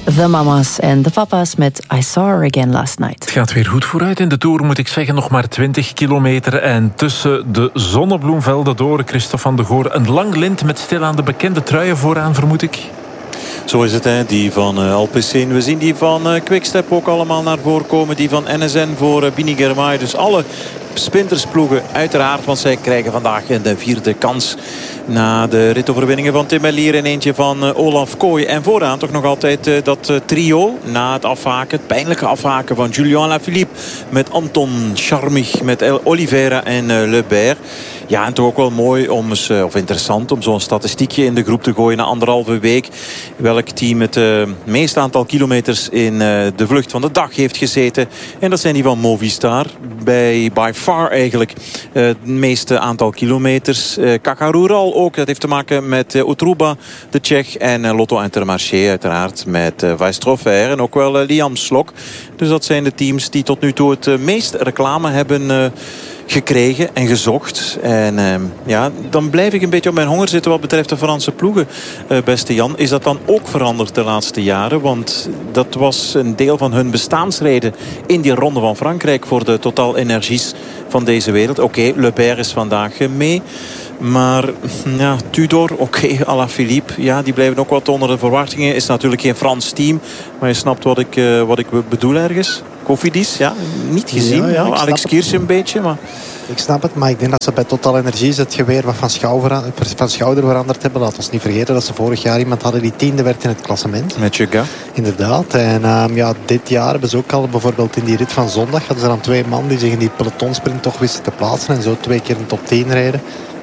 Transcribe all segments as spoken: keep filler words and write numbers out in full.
The Mamas en de Papa's met I Saw Her Again Last Night. Het gaat weer goed vooruit in de Tour, moet ik zeggen. Nog maar twintig kilometer. En tussen de zonnebloemvelden door, Christophe van de Goor, een lang lint met stilaan de bekende truien vooraan, vermoed ik. Zo is het, hè. Die van uh, Alpecin. We zien die van uh, Quickstep ook allemaal naar voren komen. Die van N S N voor uh, Bini Girmay. Dus alle sprintersploegen uiteraard. Want zij krijgen vandaag de vierde kans. Na de ritoverwinningen van Tim Merlier en eentje van uh, Olaf Kooi. En vooraan toch nog altijd uh, dat uh, trio. Na het afhaken, het pijnlijke afhaken van Julian Alaphilippe. Met Anton Charmig, met El Oliveira en uh, Le Berre. Ja, en toch ook wel mooi om eens, uh, of interessant om zo'n statistiekje in de groep te gooien na anderhalve week. Welk team het uh, meeste aantal kilometers in uh, de vlucht van de dag heeft gezeten. En dat zijn die van Movistar. Bij by far eigenlijk uh, het meeste aantal kilometers. Uh, Caja Rural ook. Dat heeft te maken met uh, Utruba, de Tsjech. En uh, Lotto Intermarché uiteraard met uh, Weistroffer. En ook wel uh, Liam Slok. Dus dat zijn de teams die tot nu toe het uh, meest reclame hebben uh, gekregen en gezocht. En uh, ja, dan blijf ik een beetje op mijn honger zitten wat betreft de Franse ploegen. Uh, beste Jan, is dat dan ook veranderd de laatste jaren? Want dat was een deel van hun bestaansreden in die ronde van Frankrijk voor de Total Energies van deze wereld. Oké, okay, Le Berre is vandaag mee. Maar ja, Tudor, oké, okay, Alaphilippe, ja, die blijven ook wat onder de verwachtingen. Is natuurlijk geen Frans team, maar je snapt wat ik, uh, wat ik bedoel ergens. Cofidis, ja, niet gezien. Ja, ja, nou, Alex Kirsje een beetje, maar... Ik snap het, maar ik denk dat ze bij Total Energies het geweer wat van, schouder, van schouder veranderd hebben. Laat ons niet vergeten dat ze vorig jaar iemand hadden die tiende werd in het klassement. Met Jega. Inderdaad. En um, ja, dit jaar hebben ze ook al bijvoorbeeld in die rit van zondag hadden ze dan twee man die zich in die pelotonsprint toch wisten te plaatsen en zo twee keer een top tien rijden.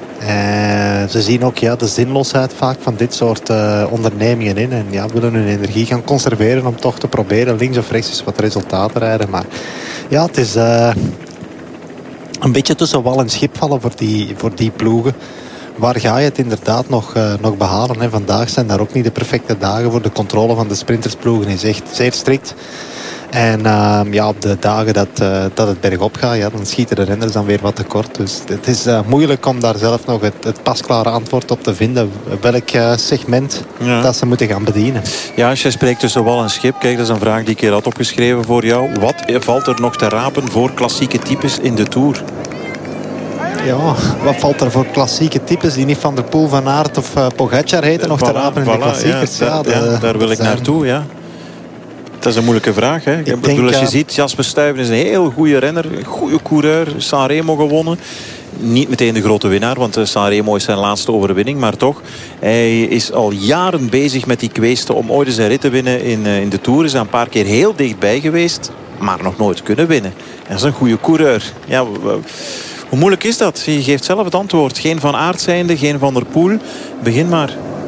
En ze zien ook ja, de zinloosheid vaak van dit soort uh, ondernemingen in. En ja, willen hun energie gaan conserveren om toch te proberen links of rechts eens wat resultaten te rijden. Maar ja, het is uh, een beetje tussen wal en schip vallen voor die, voor die ploegen. Waar ga je het inderdaad nog, uh, nog behalen? Hè? Vandaag zijn daar ook niet de perfecte dagen voor. De controle van de sprintersploegen is echt zeer strikt. En uh, ja, op de dagen dat, uh, dat het bergop gaat, ja, dan schieten de renners dan weer wat tekort. Dus het is uh, moeilijk om daar zelf nog het, het pasklare antwoord op te vinden. Welk uh, segment ja. dat ze moeten gaan bedienen. Ja, als jij spreekt tussen wal en schip, kijk, dat is een vraag die ik hier had opgeschreven voor jou. Wat valt er nog te rapen voor klassieke types in de Tour? Ja, wat valt er voor klassieke types die niet Van der Poel, Van Aert of uh, Pogacar heten nog voilà, te rapen in voilà, de klassiekers? Ja, ja, de, ja, daar wil ik zijn... naartoe, ja. Dat is een moeilijke vraag. Hè? Ik, ik bedoel, denk, als je uh... ziet, Jasper Stuyven is een heel goede renner. Een goede coureur. Sanremo gewonnen. Niet meteen de grote winnaar, want Sanremo is zijn laatste overwinning. Maar toch, hij is al jaren bezig met die kweesten om ooit eens een rit te winnen in, in de Tour. Is er een paar keer heel dichtbij geweest, maar nog nooit kunnen winnen. En dat is een goede coureur. Ja, hoe moeilijk is dat? Je geeft zelf het antwoord. Geen Van Aert zijnde, geen Van der Poel. Begin maar.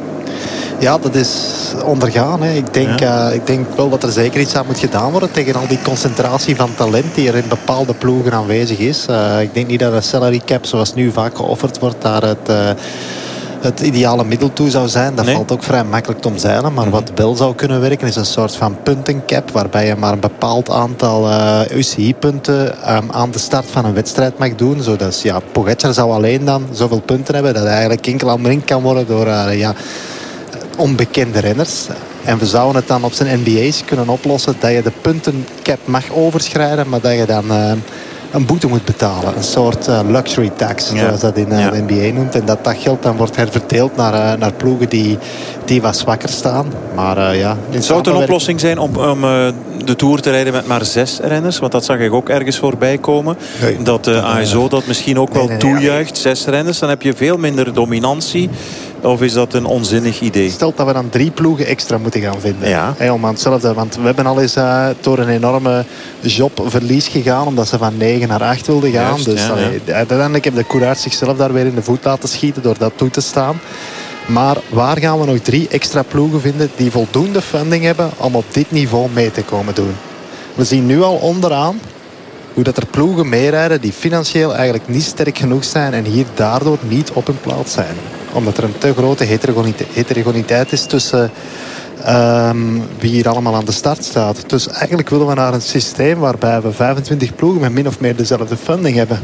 Ja, dat is ondergaan. Hè. Ik, denk, ja. uh, ik denk wel dat er zeker iets aan moet gedaan worden tegen al die concentratie van talent die er in bepaalde ploegen aanwezig is. Uh, ik denk niet dat een salary cap zoals nu vaak geofferd wordt daar het, uh, het ideale middel toe zou zijn. Dat nee. valt ook vrij makkelijk te omzeilen. Maar mm-hmm. wat wel zou kunnen werken is een soort van puntencap waarbij je maar een bepaald aantal uh, U C I-punten um, aan de start van een wedstrijd mag doen. Zodat ja, Pogacar zou alleen dan zoveel punten hebben dat hij eigenlijk enkel omringd kan worden door... Uh, ja, onbekende renners. En we zouden het dan op zijn N B A's kunnen oplossen dat je de puntencap mag overschrijden, maar dat je dan uh, een boete moet betalen. Een soort uh, luxury tax, ja. zoals dat in uh, ja. de N B A noemt. En dat dat geld dan wordt herverdeeld naar, uh, naar ploegen die, die wat zwakker staan. Maar uh, ja... Zou het een oplossing zijn om, om uh, de Tour te rijden met maar zes renners? Want dat zag ik ook ergens voorbij komen. Nee, dat de uh, A S O dat misschien ook nee, wel nee, nee, toejuicht. Ja. Zes renners, dan heb je veel minder dominantie. Of is dat een onzinnig idee? Stelt dat we dan drie ploegen extra moeten gaan vinden. Ja. Hey, om aan hetzelfde, want we hebben al eens uh, door een enorme jobverlies gegaan. Omdat ze van negen naar acht wilden gaan. Juist, dus ja, allee, ja. uiteindelijk heeft de coureur zichzelf daar weer in de voet laten schieten door dat toe te staan. Maar waar gaan we nog drie extra ploegen vinden die voldoende funding hebben om op dit niveau mee te komen doen? We zien nu al onderaan hoe dat er ploegen meerijden die financieel eigenlijk niet sterk genoeg zijn en hier daardoor niet op hun plaats zijn. Omdat er een te grote heterogeniteit is tussen um, wie hier allemaal aan de start staat. Dus eigenlijk willen we naar een systeem waarbij we vijfentwintig ploegen met min of meer dezelfde funding hebben.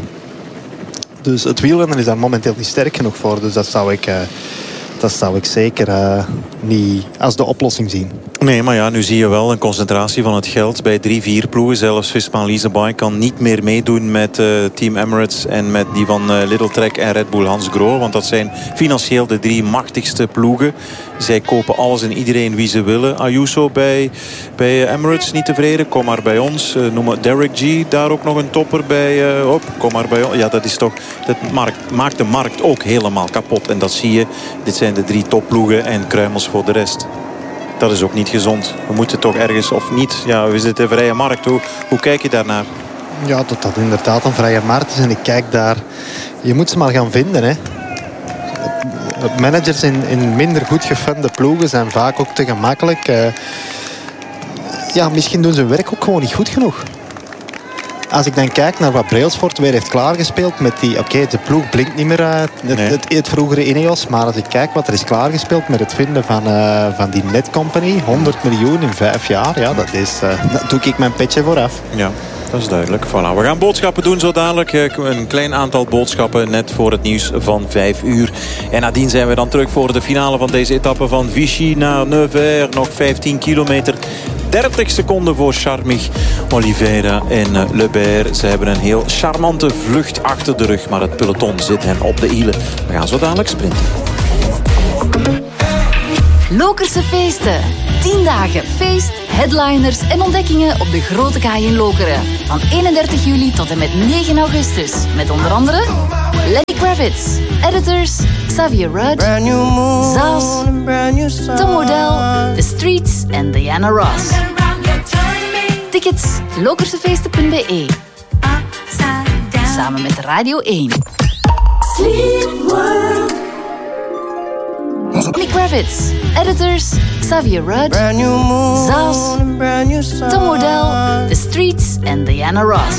Dus het wielrennen is daar momenteel niet sterk genoeg voor. Dus dat zou ik, uh, dat zou ik zeker uh, niet als de oplossing zien. Nee, maar ja, nu zie je wel een concentratie van het geld bij drie, vier ploegen. Zelfs Visma Leasebike kan niet meer meedoen met uh, Team Emirates en met die van uh, Little Trek en Red Bull Hansgrohe. Want dat zijn financieel de drie machtigste ploegen. Zij kopen alles en iedereen wie ze willen. Ayuso bij, bij Emirates niet tevreden. Kom maar bij ons. Uh, noem maar Derek G. Daar ook nog een topper bij. Uh, op, kom maar bij ons. Ja, dat is toch... Dat markt, maakt de markt ook helemaal kapot. En dat zie je. Dit zijn de drie topploegen en kruimels voor de rest. Dat is ook niet gezond. We moeten toch ergens, of niet, ja, we zitten in vrije markt. Hoe, hoe kijk je daarnaar? Ja, dat dat inderdaad een vrije markt is. En ik kijk daar... Je moet ze maar gaan vinden, hè. Managers in, in minder goed gefundde ploegen zijn vaak ook te gemakkelijk. Uh, ja, misschien doen ze hun werk ook gewoon niet goed genoeg. Als ik dan kijk naar wat Brailsford weer heeft klaargespeeld met die... Oké, okay, de ploeg blinkt niet meer uit het, nee. het, het vroegere Ineos. Maar als ik kijk wat er is klaargespeeld met het vinden van, uh, van die Netcompany. honderd miljoen in vijf jaar. Ja, dat is... Uh, daar doe ik mijn petje vooraf. Ja. Dat is duidelijk. Voilà. We gaan boodschappen doen zo dadelijk. Een klein aantal boodschappen net voor het nieuws van vijf uur. En nadien zijn we dan terug voor de finale van deze etappe van Vichy naar Nevers. Nog vijftien kilometer. dertig seconden voor Charmig, Oliveira en Lebert. Ze hebben een heel charmante vlucht achter de rug. Maar het peloton zit hen op de hielen. We gaan zo dadelijk sprinten. Lokerse feesten. tien dagen feest, headliners en ontdekkingen op de Grote Kaai in Lokeren. Van eenendertig juli tot en met negen augustus. Met onder andere Lenny Kravitz, Editors, Xavier Rudd, Zaas, Tom Odell, The Streets en Diana Ross. Tickets lokersefeesten punt b e. Samen met Radio één. Lenny Kravitz, Editors, Xavier Rudd, Zaas, Tom Odell, The Streets en Diana Ross.